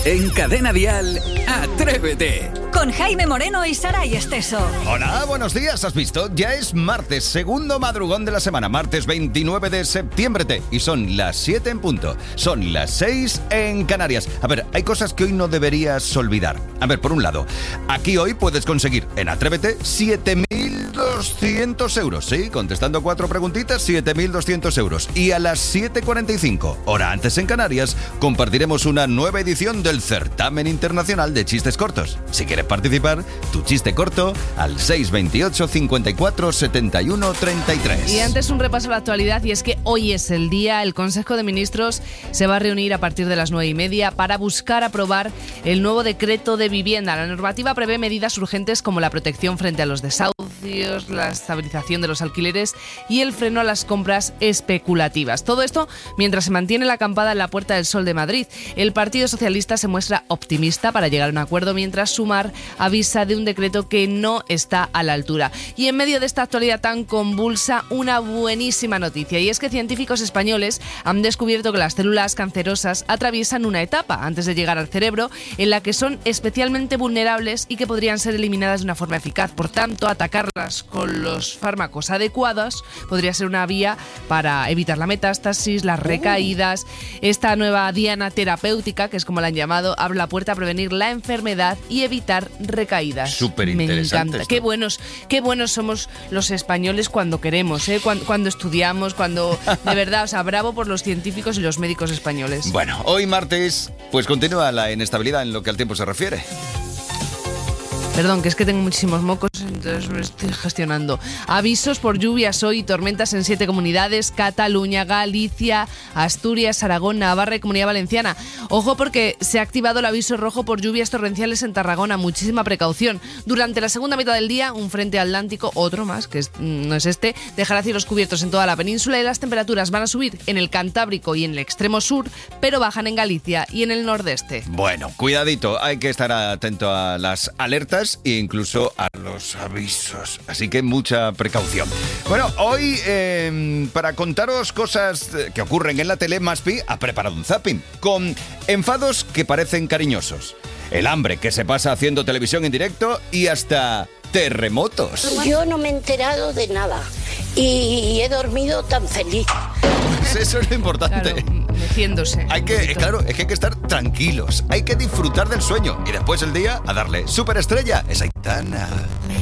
En Cadena Dial, Atrévete. Con Jaime Moreno y Saray Esteso. Hola, buenos días. ¿Has visto? Ya es martes, segundo madrugón de la semana. Martes 29 de septiembre. Y son las 7 en punto. Son las 6 en Canarias. A ver, hay cosas que hoy no deberías olvidar. A ver, por un lado, aquí hoy puedes conseguir en Atrévete 7.200 euros. Sí, contestando 4 preguntitas, 7.200 euros. Y a las 7:45, hora antes en Canarias, compartiremos una nueva edición del Certamen Internacional de Chistes Cortos. Si quieres participar, tu chiste corto al 628 54 71 33. Y antes un repaso a la actualidad, y es que hoy es el día. El Consejo de Ministros se va a reunir a partir de las 9:30 para buscar aprobar el nuevo decreto de vivienda. La normativa prevé medidas urgentes como la protección frente a los desahucios, la estabilización de los alquileres y el freno a las compras especulativas. Todo esto mientras se mantiene la acampada en la Puerta del Sol de Madrid. El Partido Socialista se muestra optimista para llegar a un acuerdo, mientras Sumar avisa de un decreto que no está a la altura. Y en medio de esta actualidad tan convulsa, una buenísima noticia, y es que científicos españoles han descubierto que las células cancerosas atraviesan una etapa antes de llegar al cerebro en la que son especialmente vulnerables y que podrían ser eliminadas de una forma eficaz. Por tanto, atacarlas con los fármacos adecuados podría ser una vía para evitar la metástasis, las recaídas. Esta nueva diana terapéutica, que es como la han llamado, abre la puerta a prevenir la enfermedad y evitar recaídas. Súper interesante. Me encanta. Qué buenos somos los españoles cuando queremos, cuando estudiamos, cuando de verdad, o sea, bravo por los científicos y los médicos españoles. Bueno, hoy martes, pues continúa la inestabilidad en lo que al tiempo se refiere. Perdón, que es que tengo muchísimos mocos, entonces me estoy gestionando. Avisos por lluvias hoy y tormentas en 7 comunidades: Cataluña, Galicia, Asturias, Aragón, Navarra y Comunidad Valenciana. Ojo, porque se ha activado el aviso rojo por lluvias torrenciales en Tarragona. Muchísima precaución. Durante la segunda mitad del día, un frente atlántico, otro más, que no es este, dejará cielos cubiertos en toda la península, y las temperaturas van a subir en el Cantábrico y en el extremo sur, pero bajan en Galicia y en el nordeste. Bueno, cuidadito, hay que estar atento a las alertas e incluso a los avisos, así que mucha precaución. Bueno, hoy para contaros cosas que ocurren en la tele, Maspi ha preparado un zapping con enfados que parecen cariñosos, el hambre que se pasa haciendo televisión en directo y hasta terremotos. Yo no me he enterado de nada y he dormido tan feliz. Pues eso es lo importante. Claro, meciéndose. Claro, es que hay que estar tranquilos, hay que disfrutar del sueño y después el día a darle. Superestrella es Aitana.